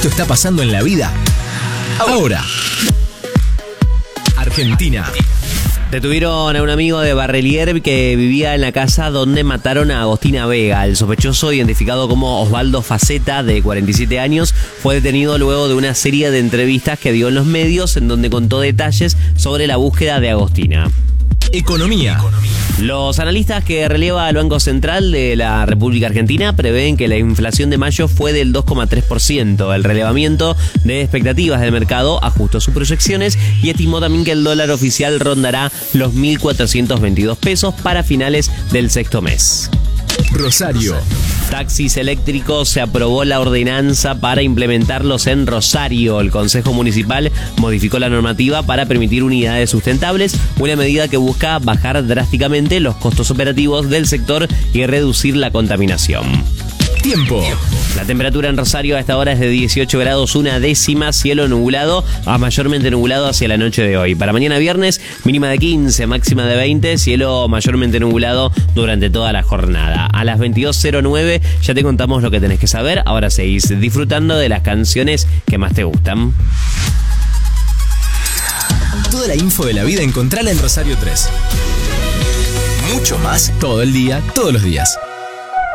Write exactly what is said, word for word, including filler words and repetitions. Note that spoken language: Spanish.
Esto está pasando en la vida ahora. Argentina. Detuvieron a un amigo de Barrelier que vivía en la casa donde mataron a Agostina Vega. El sospechoso, identificado como Osvaldo Faceta, de cuarenta y siete años, fue detenido luego de una serie de entrevistas que dio en los medios en donde contó detalles sobre la búsqueda de Agostina. Economía. Los analistas que releva el Banco Central de la República Argentina prevén que la inflación de mayo fue del dos coma tres por ciento. El relevamiento de expectativas del mercado ajustó sus proyecciones y estimó también que el dólar oficial rondará los mil cuatrocientos veintidós pesos para finales del sexto mes. Rosario. Taxis eléctricos, se aprobó la ordenanza para implementarlos en Rosario. El Consejo Municipal modificó la normativa para permitir unidades sustentables, una medida que busca bajar drásticamente los costos operativos del sector y reducir la contaminación. Tiempo. La temperatura en Rosario a esta hora es de dieciocho grados, una décima, cielo nublado a mayormente nublado hacia la noche de hoy. Para mañana viernes, mínima de quince, máxima de veinte, cielo mayormente nublado durante toda la jornada. A las veintidós cero nueve ya te contamos lo que tenés que saber. Ahora seguís disfrutando de las canciones que más te gustan. Toda la info de la vida encontrala en Rosario tres. Mucho más todo el día, todos los días.